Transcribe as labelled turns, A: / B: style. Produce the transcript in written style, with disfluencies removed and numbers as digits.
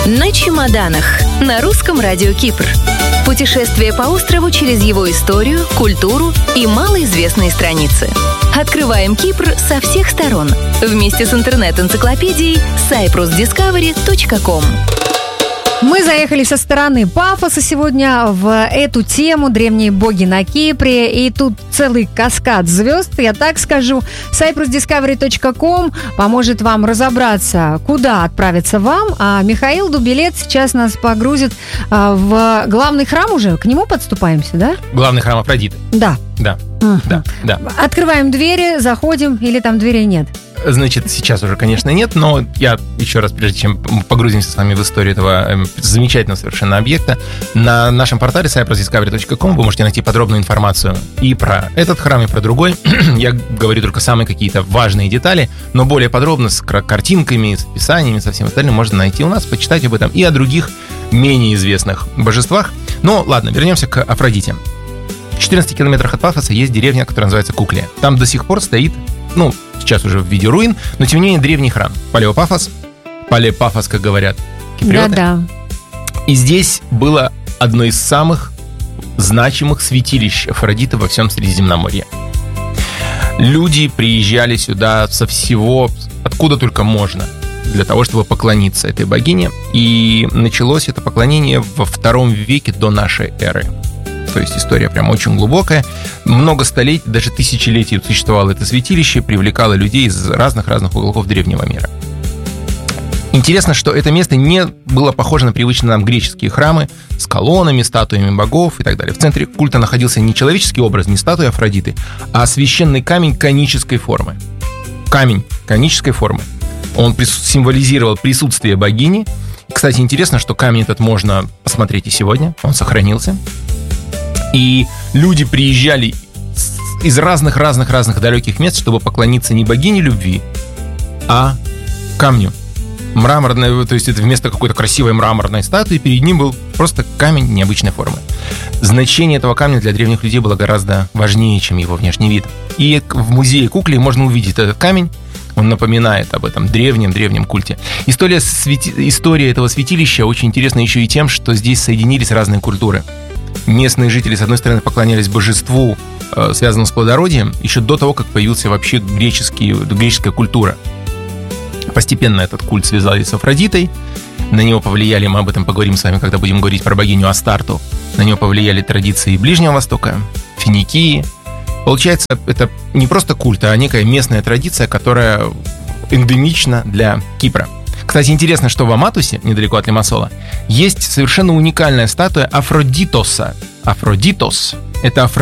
A: На чемоданах на русском радио Кипр. Путешествие по острову через его историю, культуру и малоизвестные страницы. Открываем Кипр со всех сторон вместе с интернет-энциклопедией cyprusdiscovery.com.
B: Мы заехали со стороны Пафоса сегодня в эту тему «Древние боги на Кипре». И тут целый каскад звезд, я так скажу. cyprusdiscovery.com поможет вам разобраться, куда отправиться вам. А Михаил Дубилет сейчас нас погрузит в главный храм уже. К нему подступаемся, да?
C: Главный храм Афродиты.
B: Да.
C: Да. Да.
B: Открываем двери, заходим, или там дверей нет?
C: Значит, сейчас уже, конечно, нет, но я еще раз, прежде чем погрузимся с вами в историю этого замечательного совершенно объекта, на нашем портале cyprusdiscovery.com вы можете найти подробную информацию и про этот храм, и про другой. Я говорю только самые какие-то важные детали, но более подробно с картинками, с описаниями, со всем остальным можно найти у нас, почитать об этом и о других менее известных божествах. Но ладно, вернемся к Афродите. В 14 километрах от Пафоса есть деревня, которая называется Куклия. Там до сих пор стоит, сейчас уже в виде руин, но тем не менее древний храм. Палеопафос, как говорят киприоты.
B: Да.
C: И здесь было одно из самых значимых святилищ Афродиты во всем Средиземноморье. Люди приезжали сюда со всего, откуда только можно, для того, чтобы поклониться этой богине. И началось это поклонение во II веке до нашей эры. То есть история прям очень глубокая. Много столетий, даже тысячелетий существовало это святилище, привлекало людей из разных-разных уголков древнего мира. Интересно, что это место не было похоже на привычные нам греческие храмы с колоннами, статуями богов и так далее. В центре культа находился не человеческий образ, не статуя Афродиты, а священный камень конической формы. Камень конической формы. Он символизировал присутствие богини. Кстати, интересно, что камень этот можно посмотреть и сегодня. Он сохранился. И люди приезжали из разных далеких мест, чтобы поклониться не богине любви, а камню. Мраморной, то есть это вместо какой-то красивой мраморной статуи перед ним был просто камень необычной формы. Значение этого камня для древних людей было гораздо важнее, чем его внешний вид. И в музее Куклии можно увидеть этот камень. Он напоминает об этом древнем культе. История этого святилища очень интересна еще и тем, что здесь соединились разные культуры. Местные жители, с одной стороны, поклонялись божеству, связанному с плодородием, еще до того, как появилась вообще греческая культура. Постепенно этот культ связались с Афродитой. На него повлияли, мы об этом поговорим с вами, когда будем говорить про богиню Астарту. На него повлияли традиции Ближнего Востока, Финикии. Получается, это не просто культ, а некая местная традиция, которая эндемична для Кипра. Кстати, интересно, что в Аматусе, недалеко от Лимассола, есть совершенно уникальная статуя Афродитоса. Афродитос – это